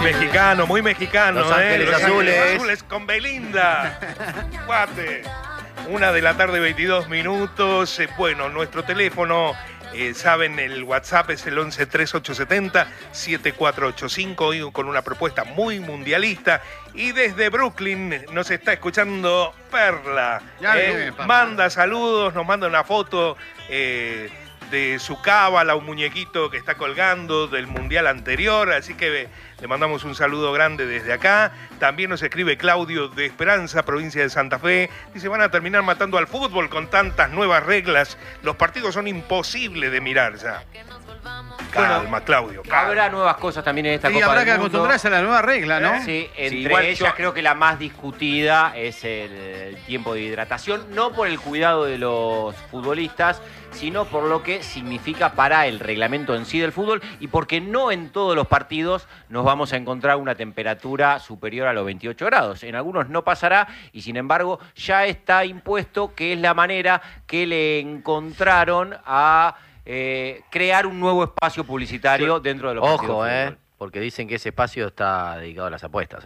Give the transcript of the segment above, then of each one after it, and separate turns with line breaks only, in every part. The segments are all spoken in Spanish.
muy mexicano,
Los Ángeles
Los
Azules.
Ángeles Azules con Belinda. Guate. 1:00 PM. Bueno, nuestro teléfono, saben, el WhatsApp es el 11 3870 7485, hoy con una propuesta muy mundialista. Y desde Brooklyn nos está escuchando Perla.
Perla.
Manda saludos, nos manda una foto de su cábala, un muñequito que está colgando del mundial anterior, así que le mandamos un saludo grande desde acá. También nos escribe Claudio de Esperanza, provincia de Santa Fe. Dice, van a terminar matando al fútbol con tantas nuevas reglas. Los partidos son imposibles de mirar ya. Calma, Claudio, calma.
Habrá nuevas cosas también en esta
Y
Copa
habrá
del
que
Mundo.
acostumbrarse a la nueva regla, ¿no?
Sí, entre
igual
ellas creo que la más discutida es el tiempo de hidratación, no por el cuidado de los futbolistas, sino por lo que significa para el reglamento en sí del fútbol y porque no en todos los partidos nos vamos a encontrar una temperatura superior a los 28 grados. En algunos no pasará y sin embargo ya está impuesto que es la manera que le encontraron a crear un nuevo espacio publicitario dentro de los partidos
Ojo,
de fútbol.
porque dicen que ese espacio está dedicado a las apuestas,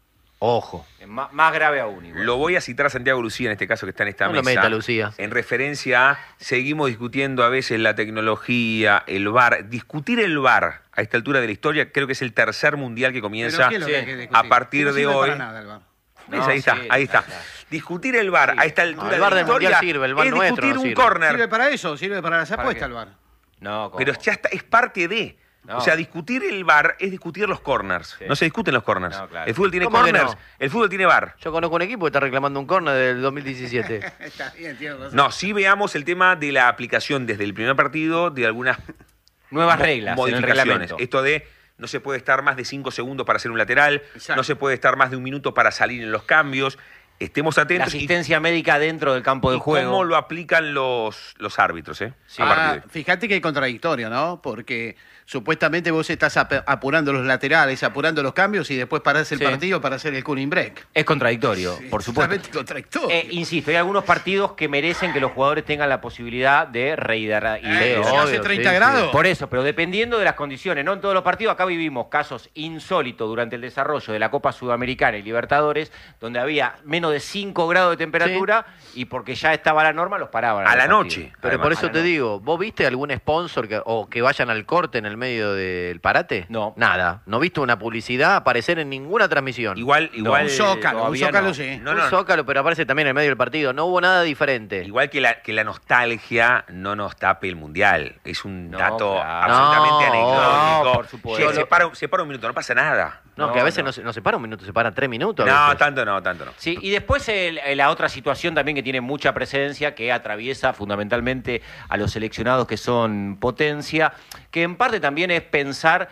Ojo.
Más grave aún. Igual.
Lo voy a citar a Santiago Lucía, en este caso que está en esta
No lo
mesa.
meta, Lucía.
En referencia a, seguimos discutiendo a veces la tecnología, el VAR. Discutir el VAR a esta altura de la historia, creo que es el tercer mundial que comienza
Pero ¿qué es lo que hay que discutir?
a partir
No
de
sirve
hoy.
para nada, el VAR.
¿Ves?
No,
Ahí está,
sí,
ahí está.
claro.
Discutir el VAR a esta altura
el VAR
de la
del mundial
historia
sirve, el VAR
es
nuestro
discutir
no
un
sirve.
córner.
Sirve para eso, sirve para las apuestas
qué?
el VAR.
No, ¿cómo?
Pero ya está, es parte de.
No.
O sea, discutir el VAR es discutir los corners.
Sí.
No se discuten los corners.
No, claro.
El fútbol tiene
¿Cómo que
corners,
no?
el fútbol tiene VAR.
Yo conozco un equipo que está reclamando un córner del 2017.
Está bien, tiene razón.
No, sí veamos el tema de la aplicación desde el primer partido de algunas
Nuevas reglas en el
modificaciones.
reglamento.
Esto de no se puede estar más de 5 segundos para hacer un lateral,
Exacto.
no se puede estar más de 1 minuto para salir en los cambios. Estemos
La
atentos
asistencia médica dentro del campo de
y
juego.
cómo lo aplican los árbitros.
Sí.
A partir de-
Fíjate que hay contradictorio, ¿no? Porque supuestamente vos estás apurando los laterales, apurando los cambios y después parás el
Sí.
partido para hacer el cooling break.
Es contradictorio, por supuesto.
Totalmente contradictorio.
Insisto, hay algunos partidos que merecen que los jugadores tengan la posibilidad de rehidratar.
¿Se
obvio,
hace 30
sí,
grados?
Por eso, pero dependiendo de las condiciones, no en todos los partidos, acá vivimos casos insólitos durante el desarrollo de la Copa Sudamericana y Libertadores, donde había menos de 5 grados de temperatura y porque ya estaba la norma los paraban.
A
los
la
partidos.
noche.
Pero
Además,
por eso
a la
te
noche.
digo, ¿vos viste algún sponsor o que vayan al corte en el medio del parate?
No.
Nada. ¿No viste una publicidad aparecer en ninguna transmisión?
Igual,
Un zócalo, un
todavía
zócalo
no.
sí.
No,
Un
no.
zócalo, pero aparece también en el medio del partido. No hubo nada diferente.
Igual que la nostalgia no nos tape el mundial. Es un
No,
dato
claro.
absolutamente
No,
anecdótico.
no, por supuesto.
Che, se para un minuto, no pasa nada.
No,
No,
que a veces
no.
no se para un minuto, se paran 3 minutos. a
No,
veces.
tanto no, tanto no.
Sí, y después la otra situación también que tiene mucha presencia, que atraviesa fundamentalmente a los seleccionados que son potencia, que en parte también es pensar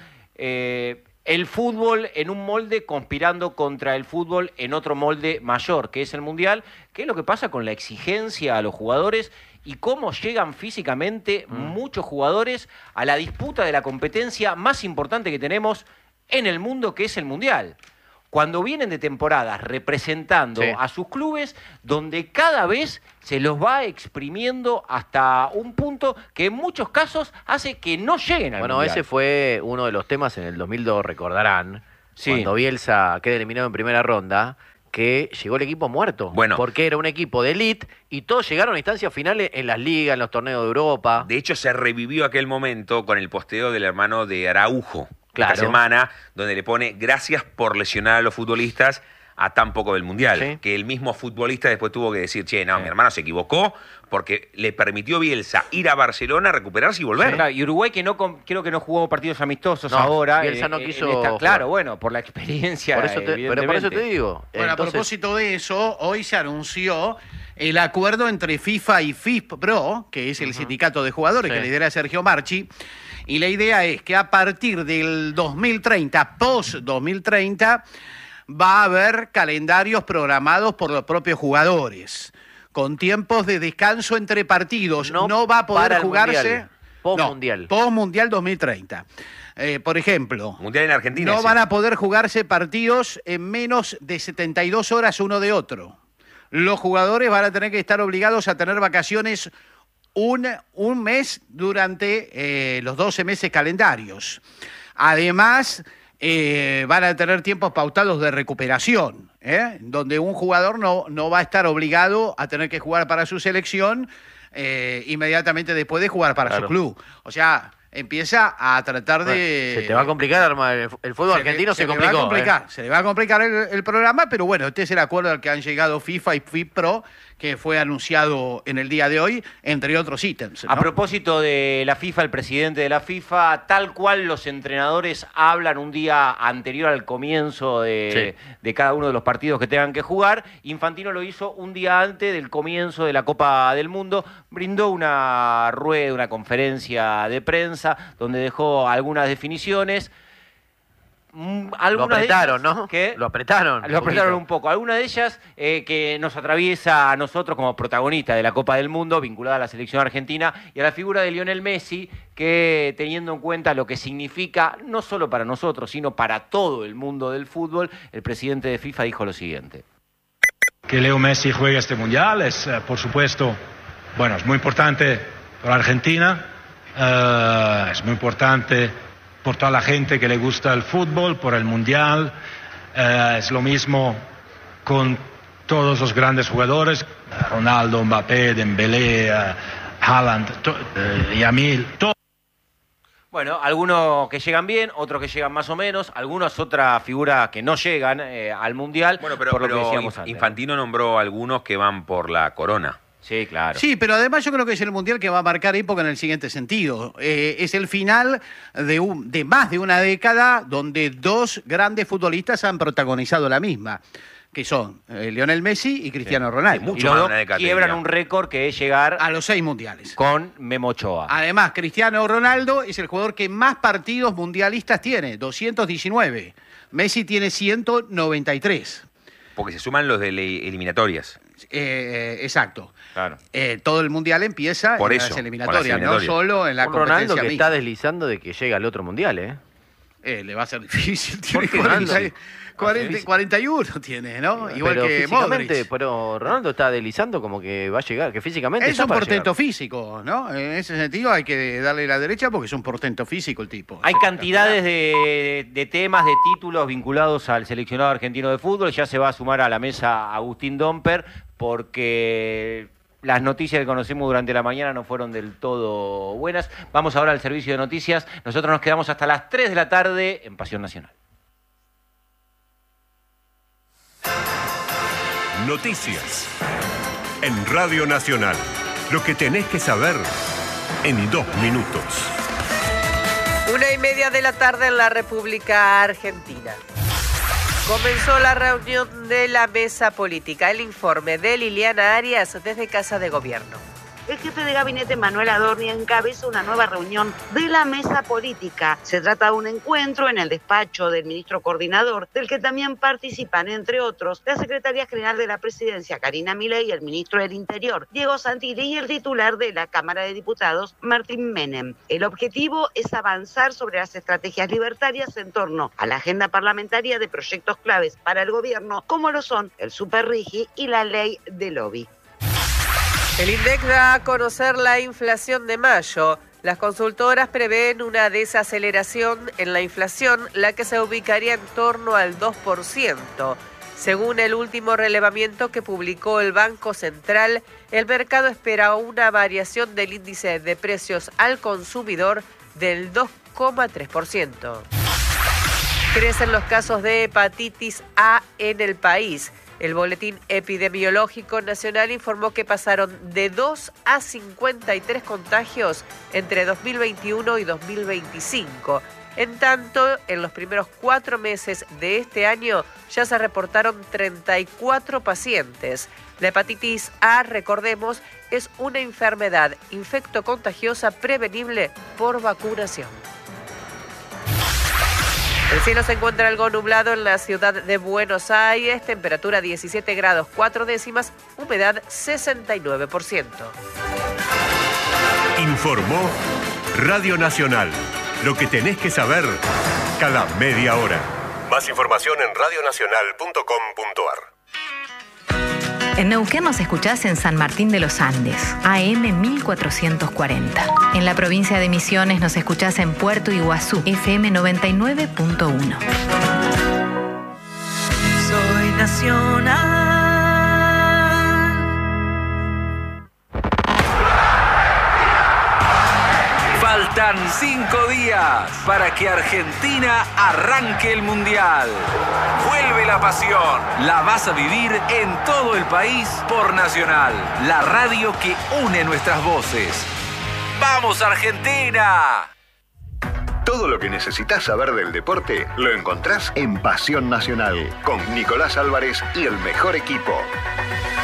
el fútbol en un molde conspirando contra el fútbol en otro molde mayor, que es el Mundial, que es lo que pasa con la exigencia a los jugadores y cómo llegan físicamente muchos jugadores a la disputa de la competencia más importante que tenemos en el mundo, que es el Mundial. Cuando vienen de temporadas representando
Sí.
a sus clubes, donde cada vez se los va exprimiendo hasta un punto que en muchos casos hace que no lleguen al
Bueno,
Mundial.
ese fue uno de los temas en el 2002, recordarán,
Sí.
cuando Bielsa queda eliminado en primera ronda, que llegó el equipo muerto.
Bueno.
Porque era un equipo de elite y todos llegaron a instancias finales en las ligas, en los torneos de Europa.
De hecho, se revivió aquel momento con el posteo del hermano de Araujo
Claro.
esta semana, donde le pone gracias por lesionar a los futbolistas a tan poco del Mundial.
Sí.
Que el mismo futbolista después tuvo que decir, che, no, mi hermano se equivocó porque le permitió Bielsa ir a Barcelona, recuperarse y volver.
Claro, y Uruguay que creo que no jugó partidos amistosos
No,
ahora.
Bielsa no quiso
claro,
jugar.
bueno, por la experiencia.
Pero por eso te digo.
Bueno, a
Entonces,
propósito de eso, hoy se anunció el acuerdo entre FIFA y FIFPro, que es el sindicato de jugadores
Sí.
que lidera Sergio Marchi, y la idea es que a partir del 2030, post-2030, va a haber calendarios programados por los propios jugadores, con tiempos de descanso entre partidos. No va a
para
poder
el
jugarse...
Mundial. Post-Mundial.
No, post-Mundial 2030. Por ejemplo...
Mundial en Argentina.
No
sí.
van a poder jugarse partidos en menos de 72 horas uno de otro. Los jugadores van a tener que estar obligados a tener vacaciones un mes durante los 12 meses calendarios. Además, van a tener tiempos pautados de recuperación, donde un jugador no va a estar obligado a tener que jugar para su selección inmediatamente después de jugar para su club. O sea, empieza a tratar de...
Se te va a complicar armar el fútbol argentino, se complicó.
Se le va a complicar el programa, pero bueno, este es el acuerdo al que han llegado FIFA y FIPRO, que fue anunciado en el día de hoy, entre otros ítems, ¿no?
A propósito de la FIFA, el presidente de la FIFA, tal cual los entrenadores hablan un día anterior al comienzo de cada uno de los partidos que tengan que jugar, Infantino lo hizo un día antes del comienzo de la Copa del Mundo, brindó una rueda, una conferencia de prensa, donde dejó algunas definiciones.
Lo apretaron, ¿no?
¿Qué?
Lo apretaron.
Lo apretaron un poco. Algunas de ellas que nos atraviesa a nosotros como protagonistas de la Copa del Mundo, vinculada a la selección argentina y a la figura de Lionel Messi, que teniendo en cuenta lo que significa, no solo para nosotros, sino para todo el mundo del fútbol, el presidente de FIFA dijo lo siguiente.
Que Leo Messi juegue este Mundial es, por supuesto, bueno, es muy importante para Argentina, es muy importante por toda la gente que le gusta el fútbol, por el Mundial. Es lo mismo con todos los grandes jugadores, Ronaldo, Mbappé, Dembélé, Haaland, Yamil, todos.
Bueno, algunos que llegan bien, otros que llegan más o menos, algunos otras figuras que no llegan al Mundial.
Bueno,
por lo que
pero
decíamos antes.
Infantino nombró algunos que van por la corona.
Sí, claro.
Sí, pero además yo creo que es el Mundial que va a marcar época en el siguiente sentido. Es el final de más de una década donde dos grandes futbolistas han protagonizado la misma, que son Lionel Messi y Cristiano Ronaldo.
Y los dos quiebran un récord que es llegar
a los 6 mundiales.
Con Memo Ochoa.
Además, Cristiano Ronaldo es el jugador que más partidos mundialistas tiene, 219. Messi tiene 193.
Porque se suman los de eliminatorias.
Exacto.
Claro.
Todo el mundial empieza
por
en
eso,
las eliminatorias, no solo en la competencia
Ronaldo que
mixta.
está deslizando de que llega al otro mundial,
Le va a ser difícil.
¿Por
Tiene
qué,
41 tiene, ¿no? Igual
pero
que
físicamente,
Modric.
pero Ronaldo está deslizando como que va a llegar, que físicamente
Es
está
un
para
portento
llegar.
físico, ¿no? En ese sentido hay que darle la derecha porque es un portento físico el tipo.
Hay cantidades de temas, de títulos vinculados al seleccionado argentino de fútbol. Ya se va a sumar a la mesa Agustín Domper porque las noticias que conocimos durante la mañana no fueron del todo buenas. Vamos ahora al servicio de noticias. Nosotros nos quedamos hasta las 3 de la tarde en Pasión Nacional.
Noticias en Radio Nacional. Lo que tenés que saber en 2 minutos.
1:30 de la tarde en la República Argentina. Comenzó la reunión de la mesa política. El informe de Liliana Arias desde Casa de Gobierno.
El jefe de gabinete Manuel Adorni encabeza una nueva reunión de la mesa política. Se trata de un encuentro en el despacho del ministro coordinador, del que también participan, entre otros, la secretaria general de la presidencia, Karina Milei, el ministro del Interior, Diego Santilli, y el titular de la Cámara de Diputados, Martín Menem. El objetivo es avanzar sobre las estrategias libertarias en torno a la agenda parlamentaria de proyectos claves para el gobierno, como lo son el Superrigi y la ley de lobby.
El INDEC da a conocer la inflación de mayo. Las consultoras prevén una desaceleración en la inflación, la que se ubicaría en torno al 2%. Según el último relevamiento que publicó el Banco Central, el mercado espera una variación del índice de precios al consumidor del 2,3%. Crecen los casos de hepatitis A en el país. El Boletín Epidemiológico Nacional informó que pasaron de 2 a 53 contagios entre 2021 y 2025. En tanto, en los primeros 4 meses de este año ya se reportaron 34 pacientes. La hepatitis A, recordemos, es una enfermedad infectocontagiosa prevenible por vacunación. El cielo se encuentra algo nublado en la ciudad de Buenos Aires, temperatura 17 grados 4 décimas, humedad 69%.
Informó Radio Nacional. Lo que tenés que saber cada media hora. Más información en radionacional.com.ar.
En Neuquén nos escuchás en San Martín de los Andes, AM 1440. En la provincia de Misiones nos escuchás en Puerto Iguazú, FM 99.1.
Soy nacional.
Faltan 5 días para que Argentina arranque el Mundial. Vuelve la pasión. La vas a vivir en todo el país por Nacional, la radio que une nuestras voces. ¡Vamos, Argentina!
Todo lo que necesitas saber del deporte lo encontrás en Pasión Nacional, con Nicolás Álvarez y el mejor equipo.